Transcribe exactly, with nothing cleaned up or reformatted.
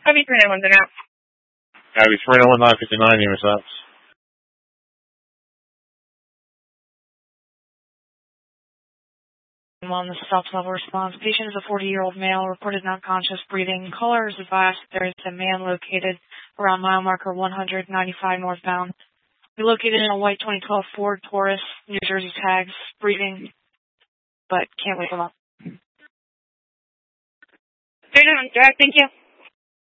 Copy three nine one zero. Copy three nine one nine fifty-nine, intercepts. On the stop level response, patient is a forty-year-old male, reported non-conscious breathing. Caller is advised there is a man located around mile marker one hundred ninety-five northbound. He located in a white twenty twelve Ford Taurus, New Jersey tags, breathing, but can't wake him up. three nine one zero, thank you.